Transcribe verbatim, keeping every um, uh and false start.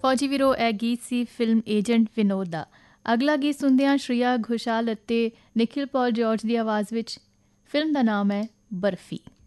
ਫੌਜੀ ਵੀਰੋ, ਇਹ ਗੀਤ ਸੀ ਫਿਲਮ ਏਜੰਟ ਵਿਨੋਦ ਦਾ। ਅਗਲਾ ਗੀਤ ਸੁਣਦੇ ਹਾਂ ਸ਼੍ਰੇਆ ਘੋਸ਼ਾਲ ਅਤੇ ਨਿਖਿਲ ਪੌਲ ਜੋਰਜ ਦੀ ਆਵਾਜ਼ ਵਿੱਚ। ਫਿਲਮ ਦਾ ਨਾਮ ਹੈ ਬਰਫੀ।